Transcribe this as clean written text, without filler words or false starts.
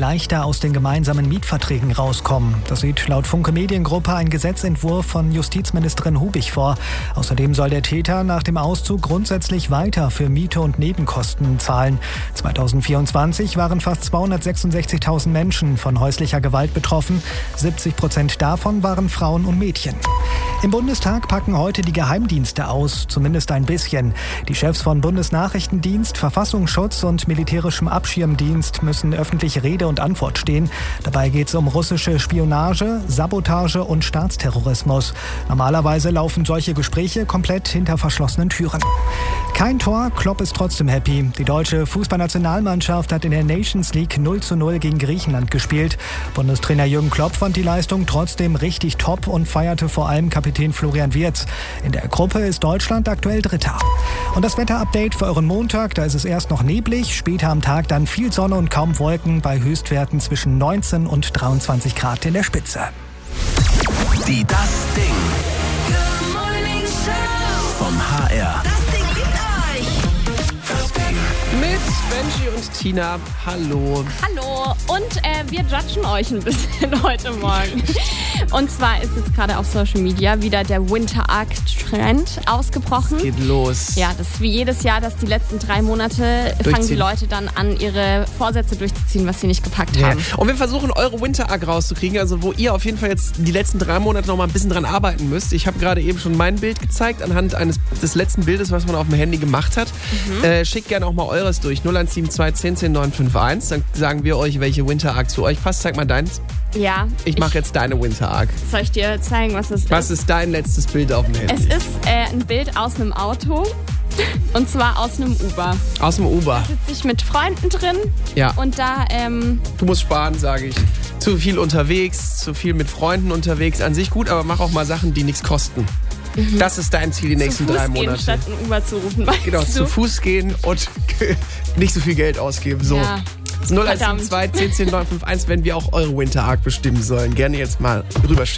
leichter aus den gemeinsamen Mietverträgen rauskommen. Das sieht laut Funke Mediengruppe ein Gesetzentwurf von Justizministerin Hubig vor. Außerdem soll der Täter nach dem Auszug grundsätzlich weiter für Miete und Nebenkosten zahlen. 2024 waren fast 266.000 Menschen von häuslicher Gewalt betroffen. 70% davon waren Frauen und Mädchen. Im Bundestag packen heute die Geheimdienste aus, zumindest ein bisschen. Die Chefs von Bundesnachrichtendienst, Verfassungsschutz und militärischem Abschirmdienst müssen öffentlich Rede und Antwort stehen. Dabei geht es um russische Spionage, Sabotage und Staatsterrorismus. Normalerweise laufen solche Gespräche komplett hinter verschlossenen Türen. Kein Tor, Klopp ist trotzdem happy. Die deutsche Fußballnationalmannschaft hat in der Nations League 0:0 gegen Griechenland gespielt. Bundestrainer Jürgen Klopp fand die Leistung trotzdem richtig top und feierte vor allem Kapitän Florian Wirtz. In der Gruppe ist Deutschland aktuell Dritter. Und das Wetterupdate für euren Montag, da ist es erst noch neblig, später am Tag dann viel Sonne und kaum Wolken bei Höchstwerten zwischen 19 und 23 Grad in der Spitze. Die Das Ding vom HR. Das Ding liebt euch. Das Ding. Mit Benji und Tina. Hallo. Hallo und wir judgen euch ein bisschen heute Morgen. Und zwar ist jetzt gerade auf Social Media wieder der Winter-Arc-Trend ausgebrochen. Geht los. Ja, das ist wie jedes Jahr, dass die letzten 3 Monate fangen die Leute dann an, ihre Vorsätze durchzuziehen, was sie nicht gepackt haben. Und wir versuchen, eure Winter-Arc rauszukriegen, also wo ihr auf jeden Fall jetzt die letzten 3 Monate noch mal ein bisschen dran arbeiten müsst. Ich habe gerade eben schon mein Bild gezeigt, anhand des letzten Bildes, was man auf dem Handy gemacht hat. Schickt gerne auch mal eures durch, 0172 10 10 951. Dann sagen wir euch, welche Winter-Arc zu euch passt. Zeig mal deins. Ja. Ich mache jetzt deine Winter-Arc. Soll ich dir zeigen, was es ist? Was ist dein letztes Bild auf dem Handy? Es ist ein Bild aus einem Auto. Und zwar aus einem Uber. Aus dem Uber. Da sitze ich mit Freunden drin. Ja. Und da, Du musst sparen, sage ich. Zu viel unterwegs, zu viel mit Freunden unterwegs. An sich gut, aber mach auch mal Sachen, die nichts kosten. Das ist dein Ziel die nächsten 3 Monate. Gehen, statt einen Uber zu rufen, meinst Genau, du? zu Fuß gehen und nicht so viel Geld ausgeben. So. Ja. 0172 10 10 951, wenn wir auch eure Winter Arc bestimmen sollen. Gerne jetzt mal rüberschicken.